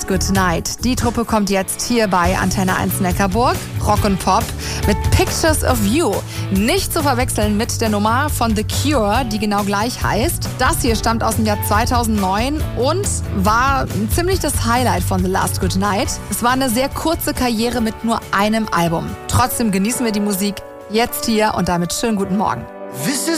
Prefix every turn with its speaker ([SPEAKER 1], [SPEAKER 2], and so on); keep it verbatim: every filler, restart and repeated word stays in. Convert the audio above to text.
[SPEAKER 1] Good Night. Die Truppe kommt jetzt hier bei Antenne eins Neckarburg, Rock und Pop, mit Pictures of You. Nicht zu verwechseln mit der Nummer von The Cure, die genau gleich heißt. Das hier stammt aus dem Jahr zweitausendneun und war ziemlich das Highlight von The Last Good Night. Es war eine sehr kurze Karriere mit nur einem Album. Trotzdem genießen wir die Musik jetzt hier und damit schönen guten Morgen.
[SPEAKER 2] This is